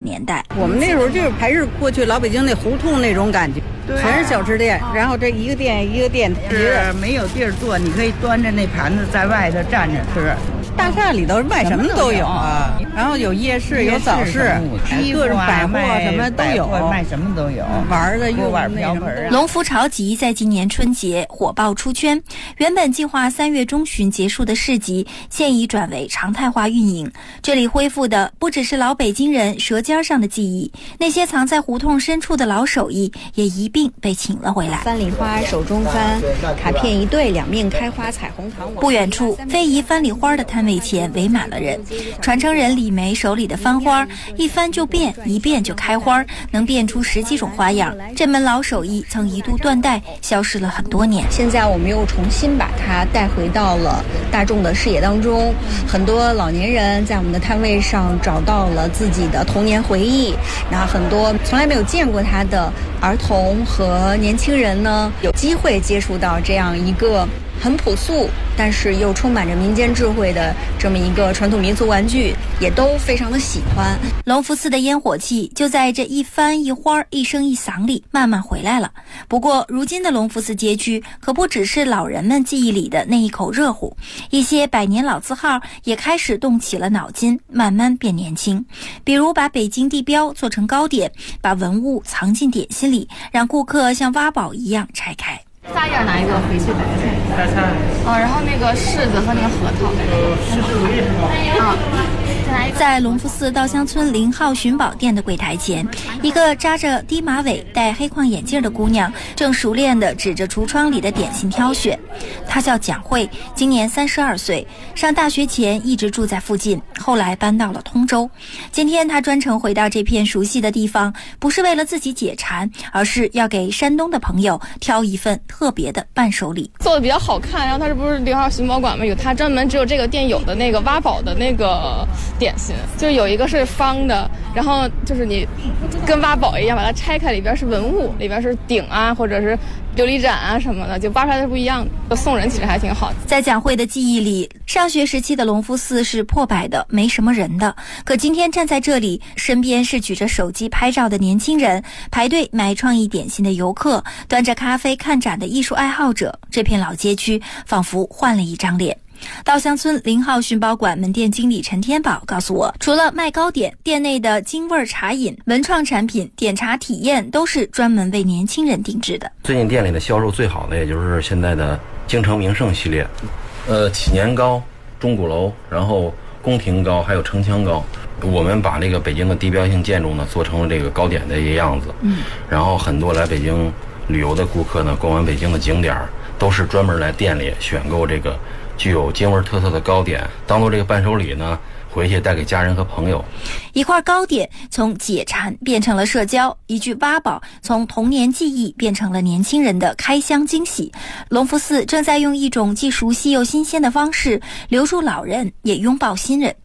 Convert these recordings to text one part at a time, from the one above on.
年代。 我们那时候就是还是过去老北京那胡同那种感觉，全是小吃店，然后这一个店一个店， 是没有地儿坐，你可以端着那盘子在外头站着吃。 大厦里头卖什么都有啊，然后有夜市，有早市，各种百货什么都有， 卖什么都有， 玩的、用碗瓢盆。 龙福潮集在今年春节火爆出圈，原本计划3月中旬结束的市集，现已转为常态化运营。这里恢复的不只是老北京人舌尖上的记忆，那些藏在胡同深处的老手艺也一并被请了回来。 翻梨花、手中翻、卡片一对，两面开花、彩虹糖。 不远处，非遗翻梨花的摊位前围满了人，传承人李梅手里的翻花，一翻就变，一变就开花，能变出10几种花样。这门老手艺曾一度断代，消失了很多年。 现在我们又重新把它带回到了大众的视野当中，很多老年人在我们的摊位上找到了自己的童年回忆，然后很多从来没有见过它的儿童和年轻人呢，有机会接触到这样一个很朴素但是又充满着民间智慧的这么一个传统民俗玩具，也都非常的喜欢。 龙福寺的烟火气就在这一翻一花一声一响里慢慢回来了。不过如今的龙福寺街区可不只是老人们记忆里的那一口热乎，一些百年老字号也开始动起了脑筋，慢慢变年轻。比如把北京地标做成糕点，把文物藏进点心里，让顾客像挖宝一样拆开。 撒叶哪一个？翡翠白菜。白菜。然后那个柿子和那个核桃。柿子无叶是吧？啊。 在龙福寺稻香村0号寻宝店的柜台前，一个扎着低马尾、戴黑框眼镜的姑娘正熟练地指着橱窗里的点心挑选。她叫蒋慧，今年32岁，上大学前一直住在附近，后来搬到了通州。今天她专程回到这片熟悉的地方，不是为了自己解馋，而是要给山东的朋友挑一份特别的伴手礼。 做的比较好看，然后它这不是0号寻宝馆吗？有它专门只有这个店有的那个挖宝的那个点心，就是有一个是方的，然后就是你跟挖宝一样把它拆开，里边是文物，里边是鼎啊或者是琉璃盏啊什么的，就挖出来的是不一样的。送人其实还挺好。 在蒋慧的记忆里，上学时期的龙福寺是破败的，没什么人的。可今天站在这里，身边是举着手机拍照的年轻人，排队买创意点心的游客，端着咖啡看展的艺术爱好者，这片老街区仿佛换了一张脸。稻香村0号寻宝馆门店经理陈天宝告诉我，除了卖糕点，店内的京味茶饮、文创产品、点茶体验都是专门为年轻人定制的。 最近店里的销售最好的也就是现在的京城名胜系列，祈年糕、钟鼓楼，然后宫廷糕，还有城墙糕。我们把那个北京的地标性建筑呢做成了这个糕点的一个样子，然后很多来北京旅游的顾客呢，逛完北京的景点都是专门来店里选购这个具有京味特色的糕点，当做这个伴手礼呢，回去带给家人和朋友。 一块糕点从解馋变成了社交，一句挖宝从童年记忆变成了年轻人的开箱惊喜。龙福寺正在用一种既熟悉又新鲜的方式留住老人，也拥抱新人。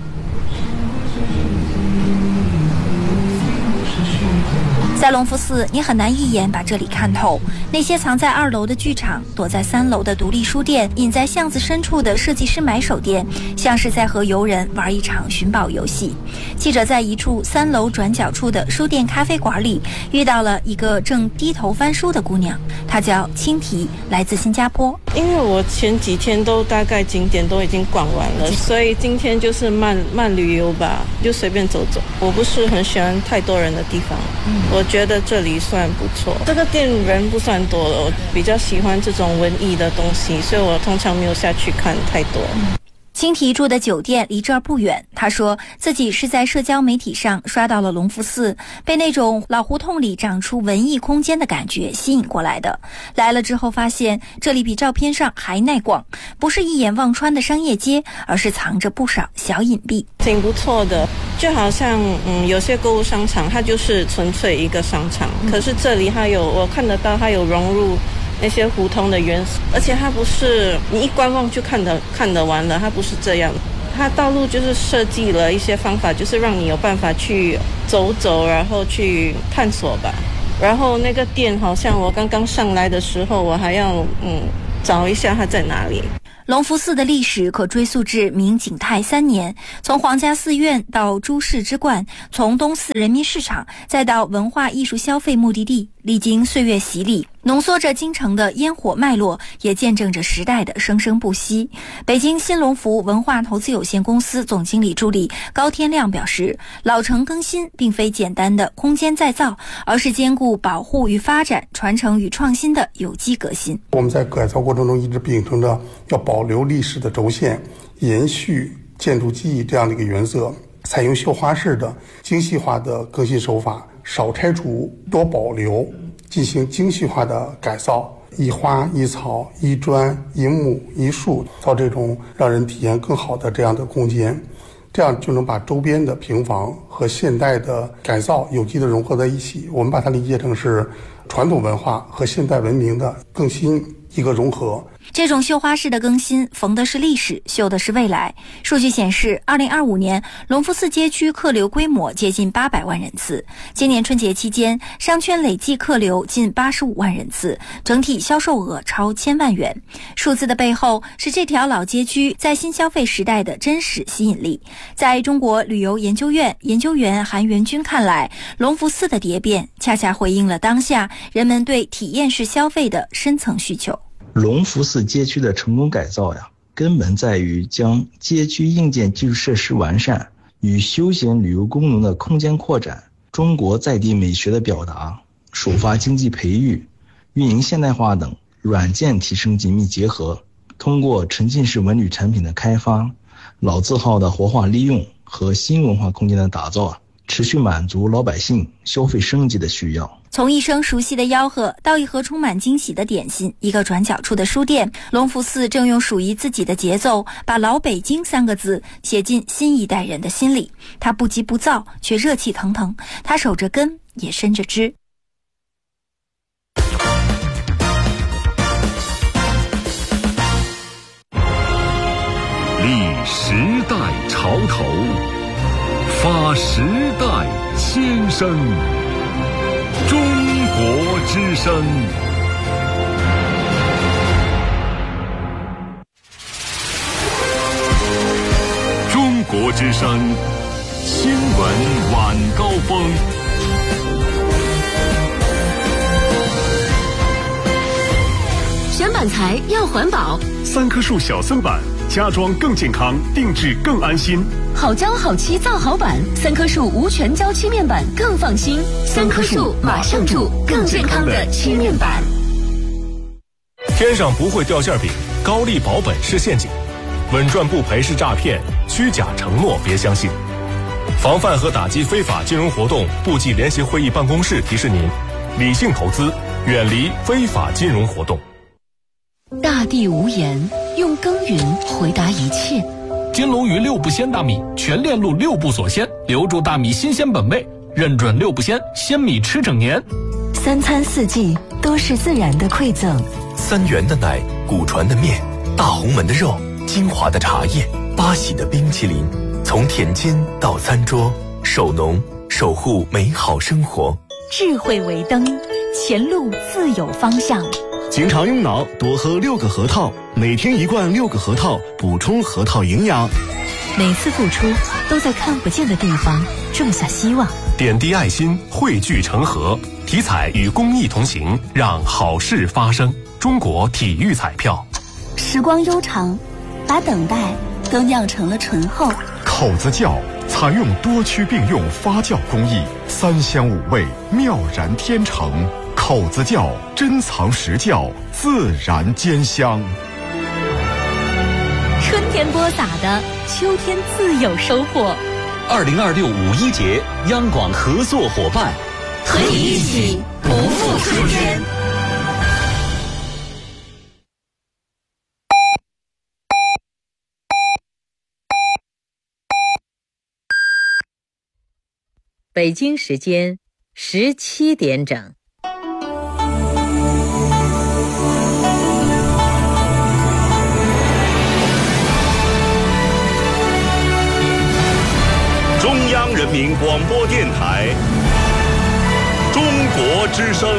在龙福寺，你很难一眼把这里看透。那些藏在2楼的剧场，躲在3楼的独立书店，隐在巷子深处的设计师买手店，像是在和游人玩一场寻宝游戏。记者在一处3楼转角处的书店咖啡馆里遇到了一个正低头翻书的姑娘，她叫青提，来自新加坡。 因为我前几天都大概景点都已经逛完了，所以今天就是慢旅游吧，就随便走走。我不是很喜欢太多人的地方，我觉得这里算不错。这个店人不算多了，我比较喜欢这种文艺的东西，所以我通常没有下去看太多。 青提住的酒店离这儿不远，他说自己是在社交媒体上刷到了龙福寺，被那种老胡同里长出文艺空间的感觉吸引过来的。来了之后发现这里比照片上还耐逛，不是一眼望穿的商业街，而是藏着不少小隐蔽， 挺不错的。就好像有些购物商场它就是纯粹一个商场，可是这里我看得到它有融入那些胡同的元素，而且它不是你一观望就看得完了，它不是这样。它道路就是设计了一些方法，就是让你有办法去走走，然后去探索吧。然后那个店好像我刚刚上来的时候，我还要找一下它在哪里。 隆福寺的历史可追溯至明景泰3年，从皇家寺院到诸事之冠，从东四人民市场再到文化艺术消费目的地，历经岁月洗礼，浓缩着京城的烟火脉络，也见证着时代的生生不息。北京新隆福文化投资有限公司总经理助理高天亮表示，老城更新并非简单的空间再造，而是兼顾保护与发展、传承与创新的有机革新。 我们在改造过程中一直秉承着要保留历史的轴线，延续建筑记忆这样的一个原则，采用绣花式的精细化的更新手法，少拆除多保留，进行精细化的改造，一花一草一砖一木一树，造这种让人体验更好的这样的空间，这样就能把周边的平房和现代的改造有机的融合在一起。我们把它理解成是传统文化和现代文明的更新一个融合。 这种绣花式的更新，缝的是历史，绣的是未来。数据显示，2025年隆福寺街区客流规模接近800万人次。今年春节期间，商圈累计客流近85万人次，整体销售额超1000万元。数字的背后是这条老街区在新消费时代的真实吸引力。在中国旅游研究院研究员韩元军看来，隆福寺的蝶变恰恰回应了当下人们对体验式消费的深层需求。 隆福寺街区的成功改造根本在于将街区硬件基础设施完善与休闲旅游功能的空间扩展、中国在地美学的表达、首发经济培育、运营现代化等软件提升紧密结合，通过沉浸式文旅产品的开发、老字号的活化利用和新文化空间的打造，持续满足老百姓消费升级的需要。 从一声熟悉的吆喝到一盒充满惊喜的点心，一个转角处的书店，隆福寺正用属于自己的节奏，把老北京3个字写进新一代人的心里。它不急不躁，却热气腾腾，它守着根，也伸着枝。 立时代潮头，发时代千声。中国之声。中国之声新闻晚高峰。 选板材要环保 ，3棵树小松板，家装更健康，定制更安心。 好胶好漆造好板，3棵树无全胶漆面板更放心。3棵树马上住更健康的漆面板。 天上不会掉馅饼，高利保本是陷阱，稳赚不赔是诈骗，虚假承诺别相信。防范和打击非法金融活动部际联席会议办公室提示您：理性投资，远离非法金融活动。 大地无言，用耕耘回答一切。 金龙鱼6不鲜大米，全链路6不锁鲜，留住大米新鲜本味，认准6不鲜，鲜米吃整年。 3餐4季都是自然的馈赠。 3元的奶，古传的面，大红门的肉，金华的茶叶，八喜的冰淇淋，从田间到餐桌，守农，守护美好生活。 智慧为灯，前路自有方向。 经常用脑，多喝6个核桃，每天1罐6个核桃，补充核桃营养。 每次付出都在看不见的地方种下希望， 点滴爱心，汇聚成河，体彩与公益同行，让好事发生。中国体育彩票。 时光悠长，把等待都酿成了醇厚。 口子窖采用多区并用发酵工艺，3香5味，妙然天成。口子窖珍藏实窖，自然兼香。 春天播撒的，秋天自有收获。 2026五一节，央广合作伙伴， 和你一起不负春天。 北京时间17点整。 中央人民广播电台，中国之声。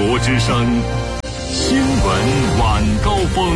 国之声新闻晚高峰。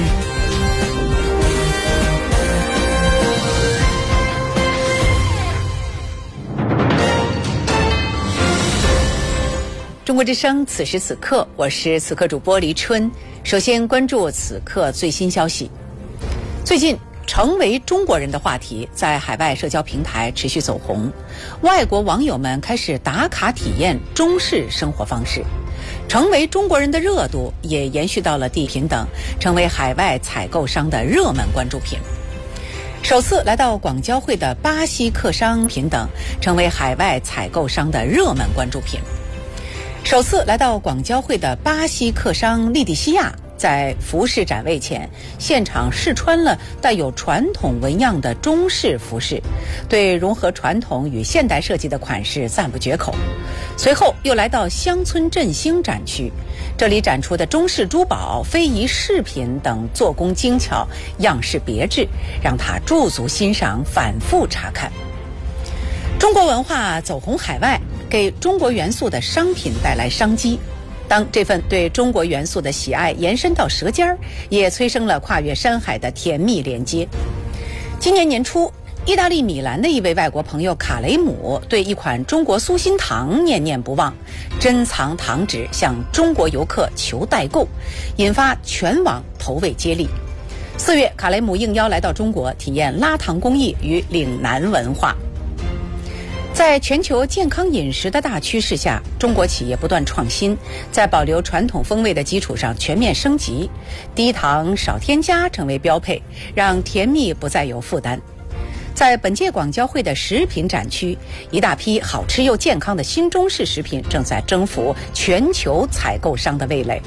中国之声此时此刻，我是此刻主播黎春。首先关注此刻最新消息。最近成为中国人的话题在海外社交平台持续走红，外国网友们开始打卡体验中式生活方式。成为中国人的热度也延续到了地平等，成为海外采购商的热门关注品。首次来到广交会的巴西客商平等，成为海外采购商的热门关注品。首次来到广交会的巴西客商利蒂西亚，在服饰展位前现场试穿了带有传统纹样的中式服饰，对融合传统与现代设计的款式赞不绝口。随后又来到乡村振兴展区，这里展出的中式珠宝、非遗饰品等做工精巧，样式别致，让他驻足欣赏，反复查看。中国文化走红海外，给中国元素的商品带来商机。当这份对中国元素的喜爱延伸到舌尖儿，也催生了跨越山海的甜蜜连接。今年年初，意大利米兰的一位外国朋友卡雷姆对一款中国酥心糖念念不忘，珍藏糖纸向中国游客求代购，引发全网投喂接力。4月，卡雷姆应邀来到中国，体验拉糖工艺与岭南文化。在全球健康饮食的大趋势下，中国企业不断创新，在保留传统风味的基础上全面升级，低糖少添加成为标配，让甜蜜不再有负担。在本届广交会的食品展区，一大批好吃又健康的新中式食品正在征服全球采购商的味蕾。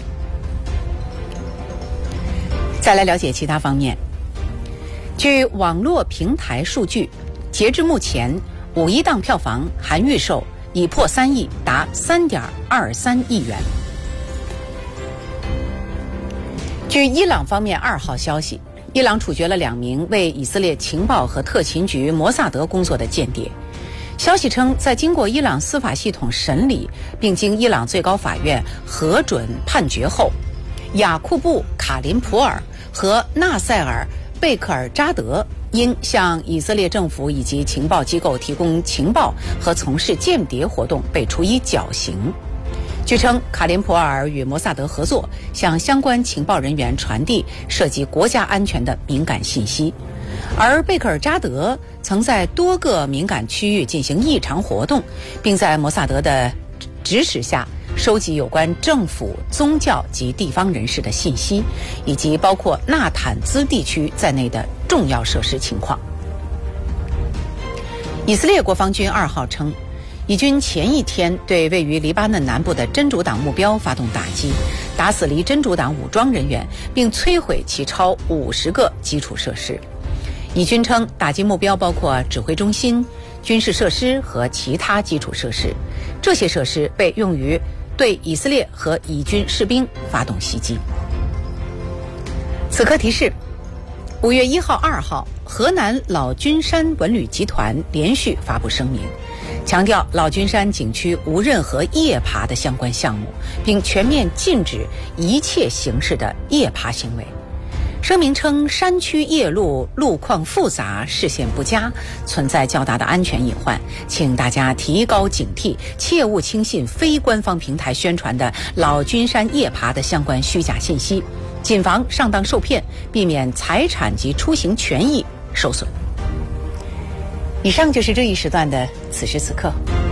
再来了解其他方面。据网络平台数据，截至目前五一档票房含预售已破3亿，达3.23亿元。据伊朗方面2号消息，伊朗处决了2名为以色列情报和特勤局摩萨德工作的间谍。消息称，在经过伊朗司法系统审理，并经伊朗最高法院核准判决后，雅库布·卡林普尔和纳赛尔·贝克尔扎德因向以色列政府以及情报机构提供情报和从事间谍活动被处以绞刑。据称，卡林普尔与摩萨德合作，向相关情报人员传递涉及国家安全的敏感信息，而贝克尔扎德曾在多个敏感区域进行异常活动，并在摩萨德的指使下收集有关政府、宗教及地方人士的信息，以及包括纳坦兹地区在内的重要设施情况。以色列国防军2号称，以军前一天对位于黎巴嫩南部的真主党目标发动打击，打死离真主党武装人员，并摧毁其超50个基础设施。以军称，打击目标包括指挥中心、军事设施和其他基础设施，这些设施被用于对以色列和以军士兵发动袭击。此刻提示：5月1号、2号，河南老君山文旅集团连续发布声明，强调老君山景区无任何夜爬的相关项目，并全面禁止一切形式的夜爬行为。声明称，山区夜路路况复杂，视线不佳，存在较大的安全隐患，请大家提高警惕，切勿轻信非官方平台宣传的老君山夜爬的相关虚假信息，谨防上当受骗，避免财产及出行权益受损。以上就是这一时段的此时此刻。